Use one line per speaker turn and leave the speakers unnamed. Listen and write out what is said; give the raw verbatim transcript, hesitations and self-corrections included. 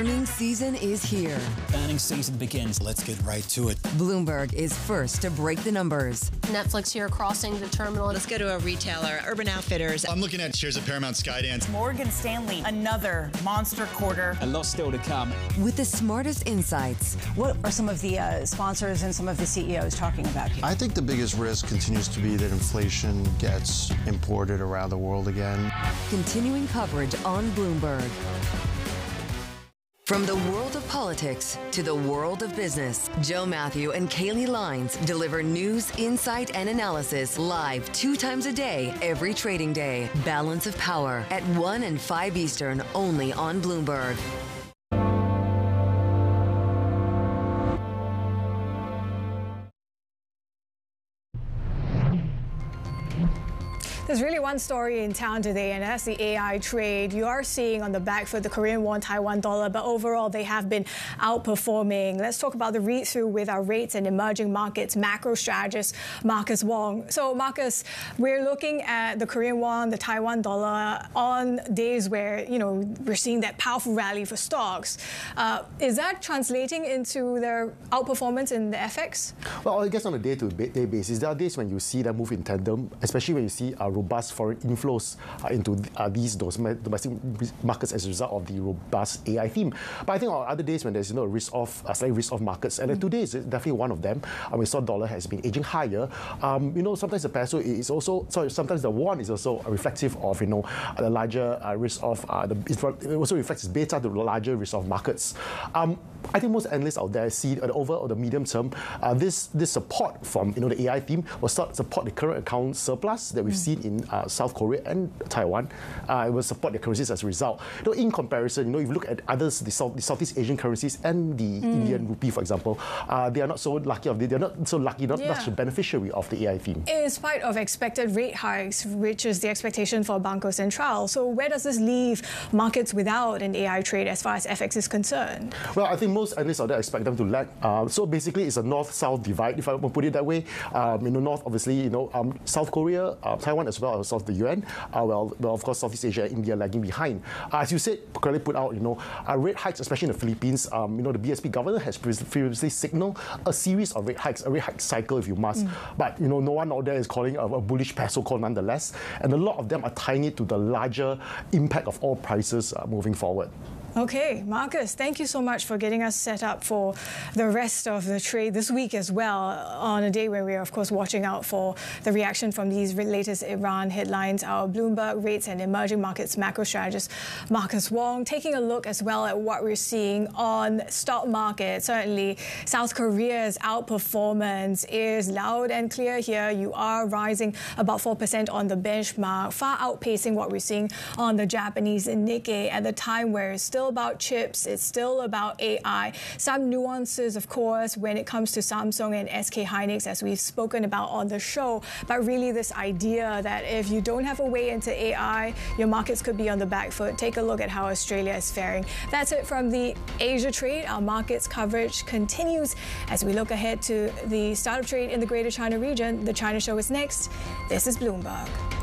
Earnings season is here.
Earnings season begins. Let's get right to it.
Bloomberg is first to break the numbers.
Netflix here crossing the terminal.
Let's go to a retailer, Urban Outfitters.
I'm looking at shares of Paramount Skydance.
Morgan Stanley, another monster quarter.
A lot still to come.
With the smartest insights.
What are some of the uh, sponsors and some of the C E Os talking about here?
I think the biggest risk continues to be that inflation gets imported around the world again.
Continuing coverage on Bloomberg. From the world of politics to the world of business, Joe Matthew and Kaylee Lines deliver news, insight, and analysis live two times a day, every trading day. Balance of Power at one and five Eastern, only on Bloomberg.
There's really one story in town today, and that's the A I trade. You are seeing on the back foot the Korean won, Taiwan dollar, but overall they have been outperforming. Let's talk about the read-through with our rates and emerging markets macro strategist, Marcus Wong. So, Marcus, we're looking at the Korean won, the Taiwan dollar on days where, you know, we're seeing that powerful rally for stocks. Uh, is that translating into their outperformance in the F X?
Well, I guess on a day-to-day basis, there are days when you see them move in tandem, especially when you see a robust foreign inflows uh, into uh, these domestic markets as a result of the robust A I theme. But I think on other days when there's you know a risk-off, uh, slight risk-off markets, and mm. today is definitely one of them. Uh, we saw dollar has been edging higher. Um, you know, sometimes the peso is also sorry, sometimes the won is also reflective of you know the larger uh, risk-off. Uh, the, it also reflects its beta to the larger risk-off markets. Um, I think most analysts out there see uh, over or the medium term, uh, this this support from you know the A I theme will start support the current account surplus that we've mm. seen in uh, South Korea and Taiwan. Uh, it will support the currencies as a result. You know, in comparison, you know, if you look at others, the, South, the Southeast Asian currencies and the mm. Indian rupee, for example, uh, they are not so lucky of the, they're not so lucky, not
yeah.
much a beneficiary of the A I theme.
In spite of expected rate hikes, which is the expectation for Banco Central, so where does this leave markets without an A I trade as far as F X is concerned?
Well, I think most analysts out there expect them to lag. Uh, so basically, it's a north-south divide, if I want to put it that way. Um, you know, north, obviously, you know, um, South Korea, uh, Taiwan as well as South the yuan. Uh, well, well, of course, Southeast Asia and India lagging behind. Uh, as you said, correctly put out, you know, uh, rate hikes, especially in the Philippines. Um, you know, the B S P governor has previously signaled a series of rate hikes, a rate hike cycle, if you must. Mm. But you know, no one out there is calling a, a bullish peso call nonetheless. And a lot of them are tying it to the larger impact of oil prices uh, moving forward.
Okay, Marcus, thank you so much for getting us set up for the rest of the trade this week as well, on a day where we are, of course, watching out for the reaction from these latest Iran headlines. Our Bloomberg Rates and Emerging Markets macro strategist, Marcus Wong, taking a look as well at what we're seeing on stock market. Certainly, South Korea's outperformance is loud and clear here. You are rising about four percent on the benchmark, far outpacing what we're seeing on the Japanese Nikkei at the time where it's still about chips, it's still about A I. Some nuances, of course, when it comes to Samsung and S K Hynix, as we've spoken about on the show, but really this idea that if you don't have a way into A I, your markets could be on the back foot. Take a look at how Australia is faring. That's it from the Asia trade. Our markets coverage continues as we look ahead to the start of trade in the Greater China region. The China Show is next. This is Bloomberg.